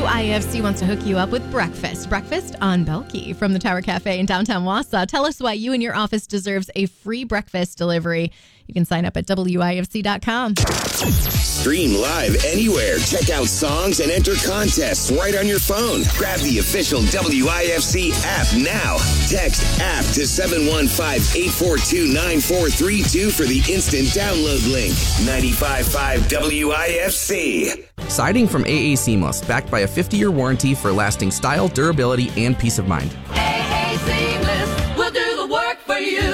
WIFC wants to hook you up with breakfast. Breakfast on Belkey from the Tower Cafe in downtown Wausau. Tell us why you and your office deserves a free breakfast delivery. You can sign up at WIFC.com. Stream live anywhere. Check out songs and enter contests right on your phone. Grab the official WIFC app now. Text app to 715-842-9432 for the instant download link. 95.5 WIFC. Siding from AA Seamless, backed by a 50-year warranty for lasting style, durability, and peace of mind. AA Seamless will do the work for you.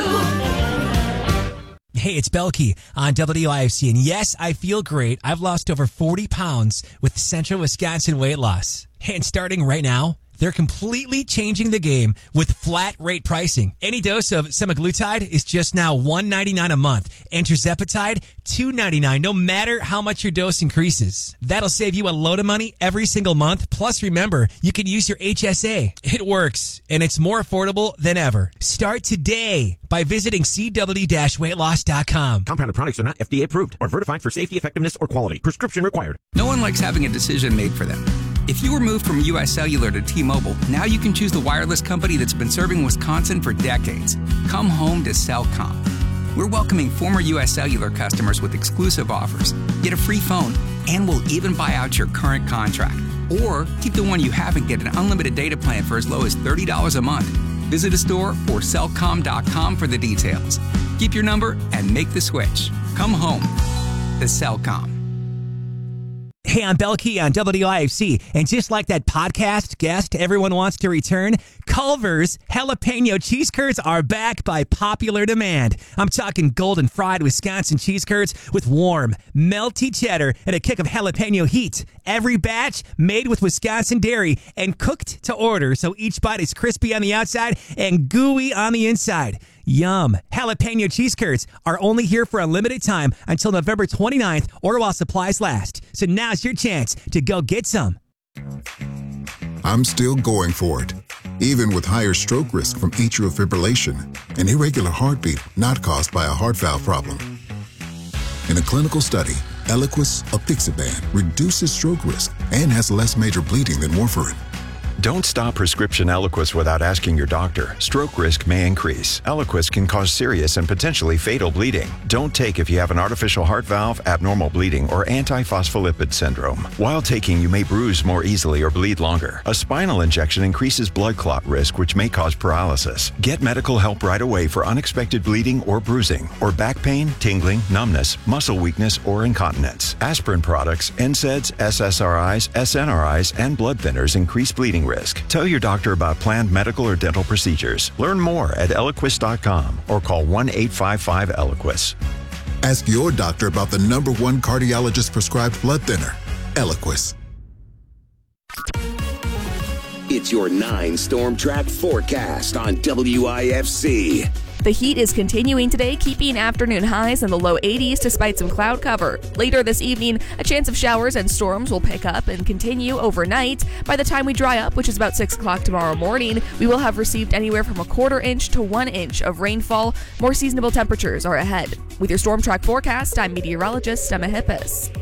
Hey, it's Belkey on WIFC, and yes, I feel great. I've lost over 40 pounds with Central Wisconsin Weight Loss. And starting right now, they're completely changing the game with flat rate pricing. Any dose of semaglutide is just now $1.99 a month, and tirzepatide $2.99, no matter how much your dose increases. That'll save you a load of money every single month. Plus, remember, you can use your HSA. It works, and it's more affordable than ever. Start today by visiting CW-weightloss.com. Compounded products are not FDA approved or certified for safety, effectiveness, or quality. Prescription required. No one likes having a decision made for them. If you were moved from U.S. Cellular to T-Mobile, now you can choose the wireless company that's been serving Wisconsin for decades. Come home to Cellcom. We're welcoming former U.S. Cellular customers with exclusive offers. Get a free phone, and we'll even buy out your current contract. Or keep the one you have and get an unlimited data plan for as low as $30 a month. Visit a store or Cellcom.com for the details. Keep your number and make the switch. Come home to Cellcom. Hey, I'm Belkey on WIFC, and just like that podcast guest everyone wants to return, Culver's jalapeno cheese curds are back by popular demand. I'm talking golden fried Wisconsin cheese curds with warm, melty cheddar and a kick of jalapeno heat. Every batch made with Wisconsin dairy and cooked to order, so each bite is crispy on the outside and gooey on the inside. Yum. Jalapeno cheese curds are only here for a limited time until November 29th or while supplies last. So now's your chance to go get some. I'm still going for it, even with higher stroke risk from atrial fibrillation, an irregular heartbeat not caused by a heart valve problem. In a clinical study, Eliquis apixaban reduces stroke risk and has less major bleeding than warfarin. Don't stop prescription Eliquis without asking your doctor. Stroke risk may increase. Eliquis can cause serious and potentially fatal bleeding. Don't take if you have an artificial heart valve, abnormal bleeding, or antiphospholipid syndrome. While taking, you may bruise more easily or bleed longer. A spinal injection increases blood clot risk, which may cause paralysis. Get medical help right away for unexpected bleeding or bruising, or back pain, tingling, numbness, muscle weakness, or incontinence. Aspirin products, NSAIDs, SSRIs, SNRIs, and blood thinners increase bleeding risk. Tell your doctor about planned medical or dental procedures. Learn more at Eliquis.com or call 1-855-ELIQUIS. Ask your doctor about the #1 cardiologist prescribed blood thinner, Eliquis. It's your 9 Storm Track forecast on WIFC. The heat is continuing today, keeping afternoon highs in the low 80s despite some cloud cover. Later this evening, a chance of showers and storms will pick up and continue overnight. By the time we dry up, which is about 6 o'clock tomorrow morning, we will have received anywhere from 1/4 inch to 1 inch of rainfall. More seasonable temperatures are ahead. With your Storm Track forecast, I'm meteorologist Emma Hippis.